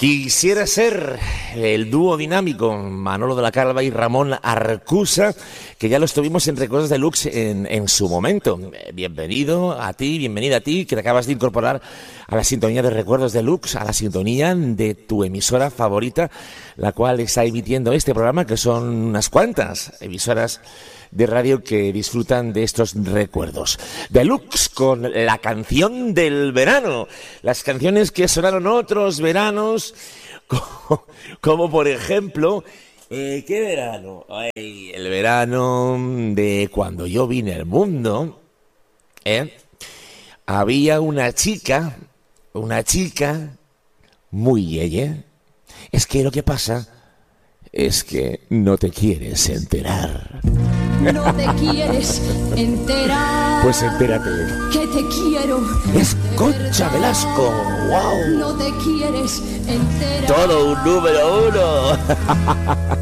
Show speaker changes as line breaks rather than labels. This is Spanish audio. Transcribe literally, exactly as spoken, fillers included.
Quisiera ser el dúo dinámico Manolo de la Calva y Ramón Arcusa, que ya los tuvimos en Recuerdos Deluxe en, en su momento. Bienvenido a ti, bienvenida a ti, que te acabas de incorporar a la sintonía de Recuerdos Deluxe, a la sintonía de tu emisora favorita, la cual está emitiendo este programa, que son unas cuantas emisoras de radio que disfrutan de estos recuerdos. Deluxe con la canción del verano, las canciones que sonaron otros veranos, como, como por ejemplo, eh, ¿qué verano? Ay, el verano de cuando yo vine al mundo, ¿eh? Había una chica, una chica muy yeye. Es que lo que pasa es que no te quieres enterar.
No te quieres enterar.
Pues entérate.
Que te quiero.
Es Concha Velasco. ¡Wow!
No te quieres enterar.
Todo un número uno.